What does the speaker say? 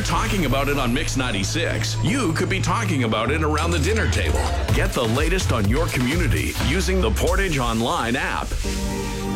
we're talking about it on Mix 96, you could be talking about it around the dinner table. Get the latest on your community using the Portage Online app.